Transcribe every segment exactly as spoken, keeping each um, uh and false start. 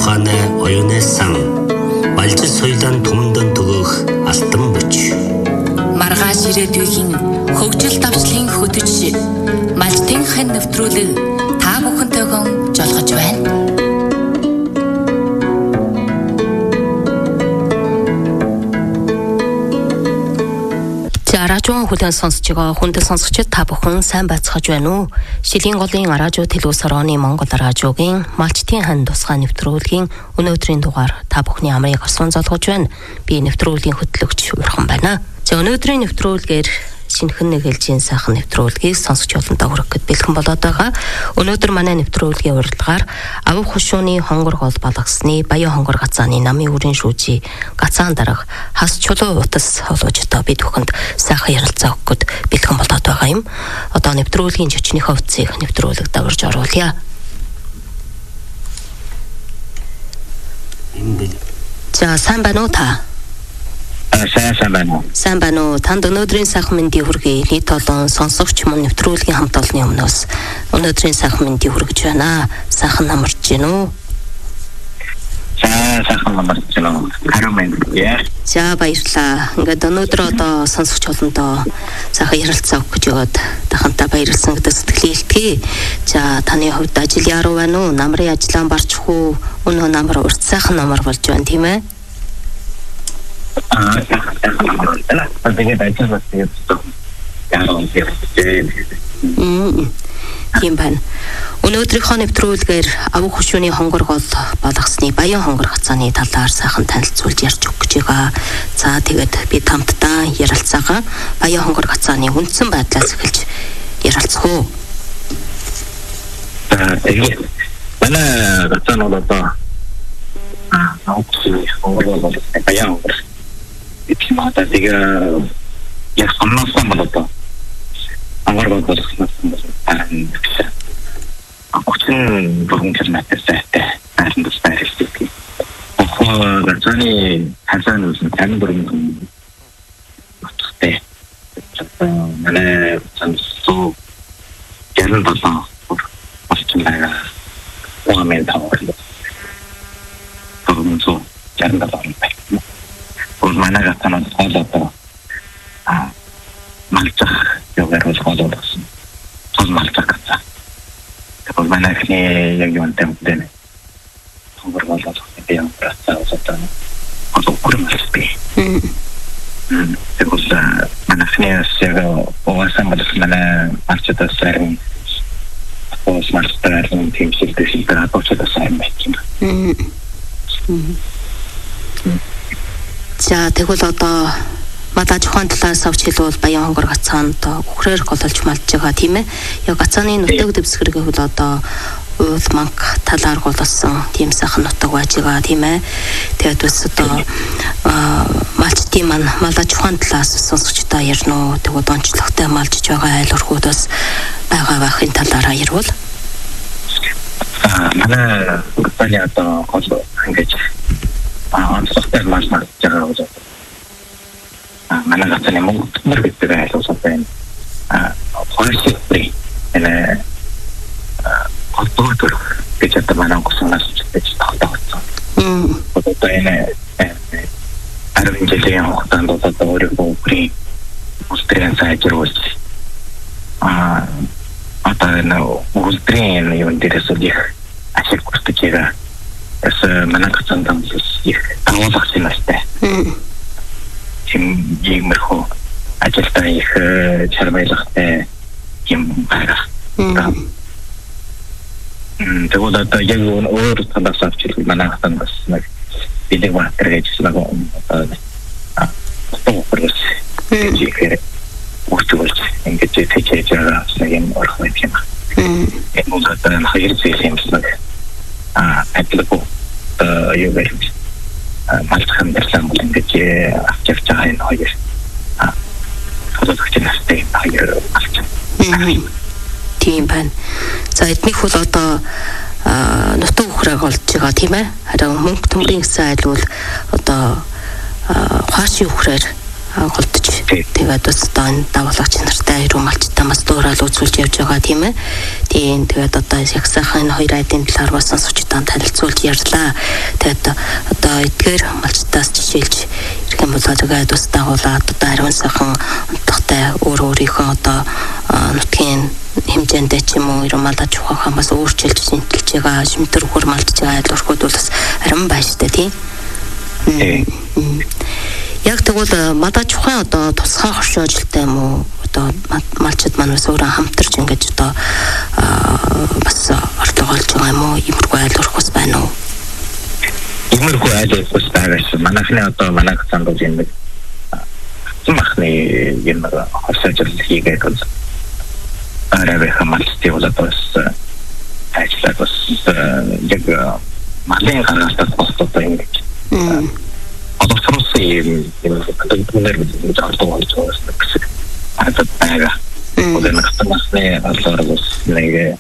ухааны оюуны сан балжид соёлын түмэндэн төгөөх алтан бүч маргааш ирээдүйн хөгжил давчлалын хөтөч малтын хэн нэвтрүүлэг та бүхэнтэйгэн жолгож байна. Радио хүлээн сонсож байгаа хүндэт сонсогчид та бүхэн сайн байцгааж байна уу? Шилийн голын радио телевиз орооны Монгол радиогийн малчтын хан тусгай нэвтрүүлгийн өнөөдрийн дугаар та бүхний амрыг орсон залгаж байна. Би нэвтрүүлгийн хөтлөгч Урхан байна. За өнөөдрийн нэвтрүүлгээр шинэхэн нэг хэлжийн сайхан нэвтрүүлгийг сонсогч олонтоо хүргэх гэд бэлхэн болоод байгаа. Өнөөдөр манай нэвтрүүлгийн урилгаар авах хушууны хонгор гол балгасны Баян хонгор гацааны намын үрийн шүүжи гацаан дарга хас чулуу утас холоожтой бид бүхэнд сайхан ярилцаа өгөх гэд бэлхэн болоод байгаа юм. Одоо нэвтрүүлгийн зочныхоо утсыг нэвтрүүлэг даварж оруулъя. За сайн байна уу та? Сайн сайн байна уу? Сайн байна уу? Танд өнөөдрийн сайхан мэндийг хүргэе. Нийт олон сонсогч мөн нэвтрүүлгийн хамт олонны өмнөөс өнөөдрийн сайхан мэндийг хүргэж байна. Сайхан намарч гин үү? За сайхан намарч байна. Харин мэндээ. За баярлалаа. Ингээд өнөөдөр одоо сонсогч олонтоо сайхан ярилцаа өгөх гэж яваад тахантаа баярлсан гэдэг сэтгэлээ илтгэе. За таны хувьд ажил яруу байна уу? Намрын ажиллаан барчих уу? Өнөө намар урт сайхан намар болж байна тийм ээ? Аа, яа, тэгээд ажил хийдэг. Яагаад гэвэл тийм байна. Өнөөдрийнхөө нэвтрүүлгээр авах хушууны хонгор гол балгасны Баян хонгор гацааны талаар сайхан танилцуулж ярьж өгөх гэж байгаа. За тэгээд би тамтдаа ярилцаагаа Баян хонгор гацааны үндсэн байдлаас эхэлж ярилцах уу. Тэгээд манай гацаан бол одоо аа, аукцны хонгор бол Баян хонгор ипимата тэгээ яг сонносон бол одоо хонгор бол сонносон бол аа Акцент бүрэн зэрэгтэй сайтай харин тустай хэлдэг. Охоо гацааны хасаан үсэн тань бүрэн утгатай. Манай сонсоо яран болоо болчихсон байгаа. Уамын тавар. Тогмцоо яран болоо байна. Ус манай гацаан болоо а малцах яваар болоо. Тус малцах гацаа. Тэгвэл манай ихний яг юм тэмдэн. Хонгор болоод би юм працаа усатаа. Одоо гүрмэлс би. Мм. Тэгвэл манай ихний яг уусаа мэдээс манай арчдаа сайн. Ос марстаар юм тэмцэлтэй шилдэг очоод сайн байх юм. Мм. За тэгвэл одоо Мадаж ухаан талаас авч хэлвэл Баян хонгор гацаанд үхрээр гололж малж байгаа тийм ээ. Яг гацааны нутаг дэвсгэрэг хөл одоо уул манг талаар гололсон тийм сайхан нутаг байж байгаа тийм ээ. Тэгээд бас одоо малчтын маань Мадаж ухаан талаас сонсогчдоо ярина уу. Тэгвэл онцлогтой малжж байгаа айл өрхүүд бас байгаа байхын талаараа ярил. Аа манай гацааны одоо гол ингэж аа онцлогтой малж малж байгаа гэж манай гацааны Монгол мөр гэдэг айлсаа байна. А хойсипри энэ отоотор гэж одоо манай госоноос ч тогтоогдсон. Мм. Одоо энэ арвин жилийн хугацаанд одоо өөрийнхөө үеийн устрын сайжруулж а одоо энэ устрын юм дээрээс их ашиг хүртэж байгаа. Эс манай гацаанд их тавуулах юм байна. Мм. Тим иймэрхүү ажилтаа их чармайлахтай юм байна. Мм тэгвэл одоо яг өөр талаас авчил манай хатан бас нэг билег баатар гэж нэг одоо аа тохиолдож ихээр өөртөө ингэж тэгэж байгаа нэг юм орох юм. Мм энэ මොකද хоёр зүйлийн нэг аа атлего э юу гэж малцхан дэрсэн бол ингэж авчиж байгаа энэ хоёр аа тодорхой настай хоёр алч. Тийм байна. За эднийх бол одоо нутаг үхрэг болж байгаа тийм ээ. Харин мөнгө төмрийн гэсэн айл бол одоо хаашийн үхрээр голдож тэгээд бас одоо энэ давуулагч нартай ирүү малчтай бас дуурал үзүүлж явж байгаа тийм ээ. Тийм тэгээд одоо яг сайхан энэ хоёр айдын талаар бас сонсогчдод танилцуулж ярьлаа. Тэгээд одоо эдгээр малчтаас жишээлж ирэх юм бол тэгээд бас дагуулаад одоо ариун сайхан онцлогтой өөр өөрийнхөө одоо нутгийн хэмжээндээ ч юм уу ирүү малдаж ухаахаа бас өөрчилж шинжилж байгаа шимтэр хөр малдж байгаа айлуурхууд бол бас арим байна шүү дээ тийм. Яг тэгвэл мадаж ухаан одоо тусгай хоршоо ажилтай юм уу? Одоо малчид маань бас өөрөө хамтарч ингэж одоо бас ортогоолж байгаа юм уу? Иймэрхүү айлуурх бас байна уу? Иймэрхүү айлуурх бас байгаа шүү. Манайхны одоо манайх цаанд бол юм махны юм хоршоо ажил хийгээд бол арай хамаалцтай болоод бас ажиллаад бас яг малын гаргалтад босдоо ингэж одоосроос юм нэр мэдээж авахгүй байна гэсэн. Одоо байгаа. Одоо нэгтмасны алдарс нэг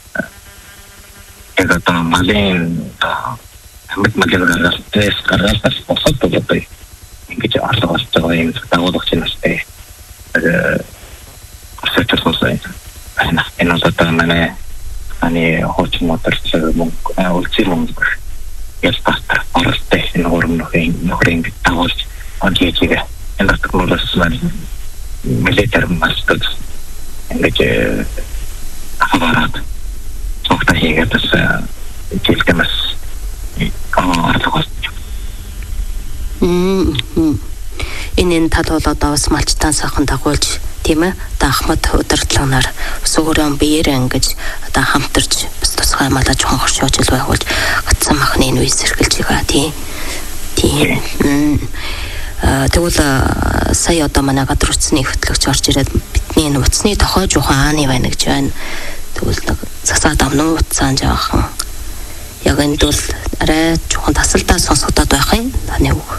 яг одоо малын хамт малын гаргалтаас гаргалтаас босоод болоод ингэж алдарс байгаа юм дагуулгач настай. Э сэтэрсээ. Ана энэ одоо манай ани хоч моторч мөн үлцэн мөн ялтахтар оролтой энэ хөрмөхийн нөхрийн дагуулж онжижээ энэ технологиос мэлэтэр мастер ингэж аваад цогтой хийгээд бас жилдэмс аа Мм. Энэ тал бол одоо бас малчтан сайхан дагуулж тийм ээ Ахмад удирдлагынаар бас өөрөө биеэрээ ингэж одоо хамтарч бас тусгай малаа жоохон хоршоож л байгуулж гацсан махны энэ үе сэргэлж байгаа тийм. Тийм. Тэгвэл сая одоо манай гадар утасны хөтлөгч орж ирээд бидний энэ утасны тохой жоохон ааны байна гэж байна. Тэгвэл нэг засаад амнуу утсаан жаахан. Яг энэ бол арай жоохон тасалдаа сонсогдоод байх юм. Таны үг.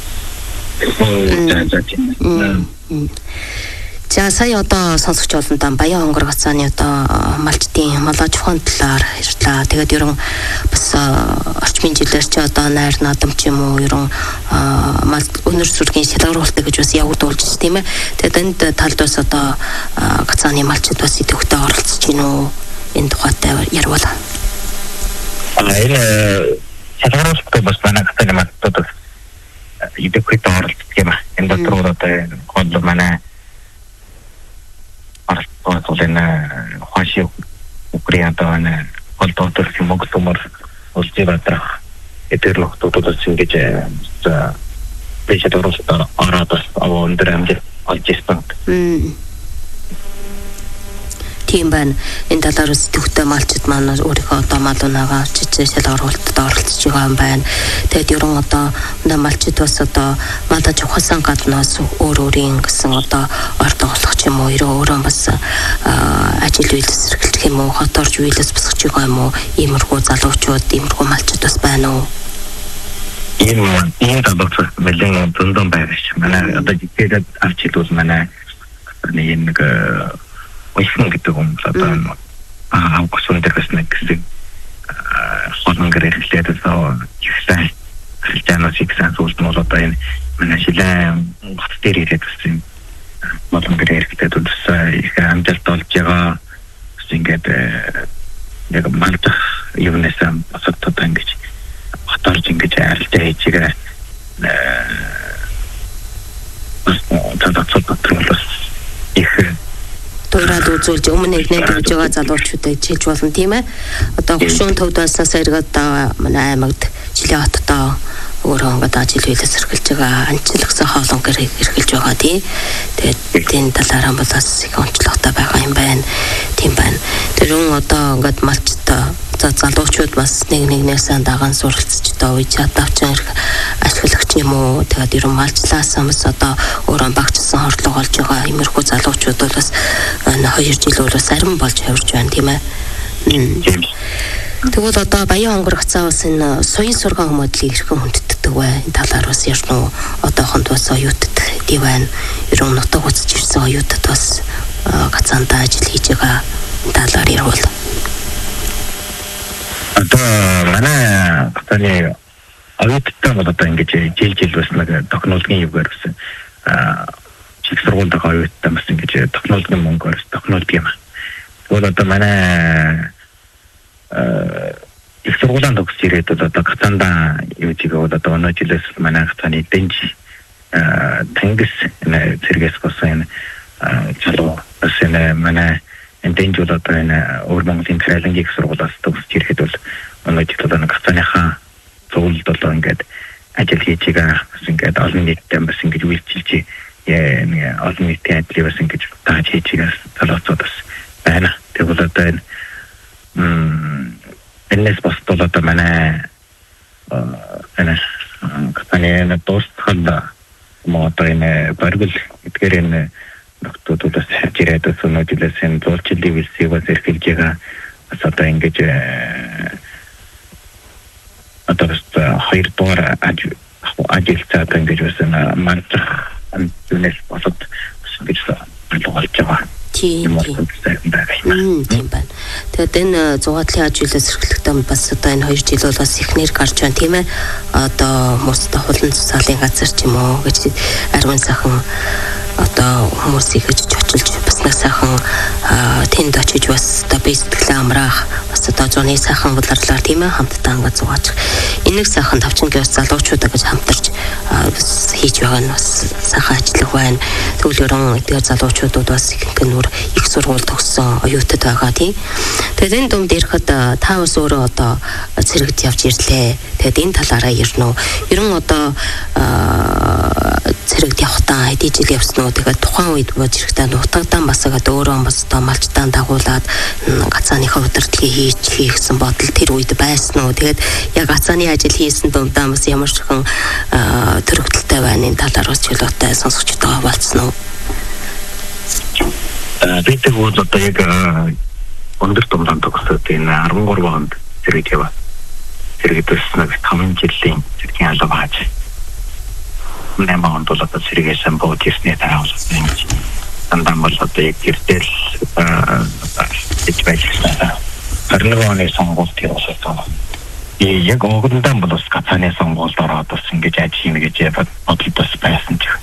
За сая одоо сонсогч олонтаа Баян хонгор гацааны одоо малчтын малаж ухаан талаар ярьлаа. Тэгээд ерөн бас орчмын жилээр ч одоо найр наадам ч юм уу ерөн мал өнөр сүргийн шалгаруулалт гэж бас явагдуулж байна тийм ээ. Тэгээд энд талд бас одоо гацааны малчд бас идэвхтэй оролцож гин үү энэ тухайтай ярил. А энэ шалгаруулалт бас манай гацааны малчдад идэвхтэй оролцдог юм аа. Энэ дотор одоо гол манай Арстолена хашиг Украинадана олдотор мөгтөмөр улсдиватрах этэрлохтодос ингэж за пэчэдорос арадас авондрамж алжистан. Тийм байна. Энэ талаар сэтгэвтэй малчид маань өөрийнхөө одоо малунаага чичээсэл оруулалтад оролцож байгаа юм байна. Тэгээд ерөн одоо малчид бас одоо малаж ухасан гаднаас өөр өөрийн гэсэн одоо орд олох юм уу, өөрөө бас ажил үйлс эрхэлж юм уу, хоторж үйлс босгож байгаа юм уу, иймэрхүү залуучууд, иймэрхүү малчид бас байна уу? Ийм ийм талбар мэлэн дундон байвч манай одоо жигээд авчилуул манай нэг Ойсон гэдэг юм одоо аа август дээрээс нэг гэсэн хоног гэрэлтэй тоо ихсэн христианос ихсэн зүйлс нь бол одоо энэ манай шилэн гот дээр ирээд гэсэн болон гэрэлтэй тулс их амжилт олж байгаа ингээд яг малдах юунесаа асуултад ингэж хатарж ингэж арилжаа хийж байгаа бас тадацсан бодлоос их Тураад үзүүлж өмнө нэг нэгж байгаа залуучуудыг чилж болно тийм ээ. Одоо хөшүүн төвдөөсөөс эргээд манай аймагт жилийн хотдоо өөрөө ингээд ажил үйлс эрхэлж байгаа анчлагсан хоолон гэр эрхэлж байгаа тий. Тэгээд энэ талаараа бол бас их онцлогтой байгаа юм байна. Тийм байна. Тэрэн одоо ингээд малчтай за залуучууд бас нэг нэгнээсээ дагаан суралцж одоо үе чадавчин ашиглагч юм уу тэгээд ерөн малчлаас юмс одоо өөрөө багчсан хорлого олж байгаа иймэрхүү залуучууд бол бас хоёр жил бол бас арим болж хавьж байна тийм ээ. Тэгвэл одоо Баян хонгор гацаа бас энэ суян сургаан хүмүүдлийг хэрхэн хүндэтдэг вэ? Энэ талаар бас ярина уу? Одоохонд бас оюутд тийм байна. Ерөн нутаг үзэж ирсэн оюутд бас гацаандаа ажил хийж байгаа талаар ярил. Одоо манай гацааны оюуттай бол одоо ингэж жил жил бас нэг технологийн югаар бас чих сургуульд оюутан бас ингэж технологийн мөнгөөр технологи юм. Тэгвэл одоо манай их сургуулийн төгсч ирээд одоо гацаанда юу чигээ одоо өнөө жилээс манай гацааны дэнж тэнгис зэрэгс госын чалуу бас энэ манай дэнж одоо энэ өөр Монголын Карелингийн их сургуулиас төгсч ирэхэд бол өнөө жил одоо гацааныхаа зөвлөлд одоо ингээд ажил хийж байгаа бас ингээд олон нийтэд бас ингэж үйлчилж яа олон нийтийн ажлыг бас ингэж тааж хийж байгаа залуучууд бас байна. Тэгвэл одоо энэ энэс бас одоо манай энэ гацааны дуустхад мод энэ баргал эдгээр энэ нөхдүүдээс харж ирээд өнөө жилээс энэ зурчлалын вилсийг бас эрхэлж байгаа бас одоо ингэж одоо хоёр дугаар ажилтнаа ингэж бас манцах үнэс босод ингэж болгож байгаа. Тийм тийм байна. Тэгээд энэ зугаатлын ажлаас эрхлэхдээ бас одоо энэ хоёр жил бол бас ихнэр гарч байна тийм ээ. Одоо хүмүүст хулан цуцаалын газар ч юм уу гэж ариун сайхан одоо хүмүүсийг гэж очилж бас нэг сайхан тэнд очиж бас одоо би сэтгэлээ амраах бас одоо зуны сайхан буларлаар тийм ээ хамтдаа ингээд зугаачих. Энийг сайхан тавчингийн бас залуучуудаа гэж хамтарч бас хийж байгаа нь бас сайхан ажиллах байна. Тэгвэл ерөн эдгээр залуучуудад бас их нөр их сургууль төгссөн оюутад байгаа тийм. Тэгээд энэ дунд ирэхэд та бас өөрөө одоо цэрэгт явж ирлээ. Тэгээд энэ талаараа ярина уу? Ерөн одоо цэрэгт явахтаа хэдий жил явсан уу? Тэгээд тухайн үед бож ирэхдээ нутагдан бас тэгээд өөрөө бас одоо малчтаан дагуулад гацааныхаа удирдлагыг хийж хийгсэн бодол тэр үед байсан уу? Тэгээд яг гацааны ажил хийсэн дундаа бас ямар ч хэн төрөгдөлтэй байна энэ талаар бас чөлөөтэй сонсогчтой болцсон уу? бид бол одоо яг өндөр томрон төгсөөд энэ арван гурван онд зэрэг яваа. Зэрэгдээс нэг таван жилийн зэргийн алба хааж. Нэмэн онд бол одоо зэрэгсэн бод ирснээр таавсан. Андам бол одоо яг гэртэл гэж байжсан. Харин оны сонгуульд явуулсан. Яг өгдөнтэй бол бас гацааны сонгуульд ороод бас ингэж ажил хийнэ гэж бодолдос байсан ч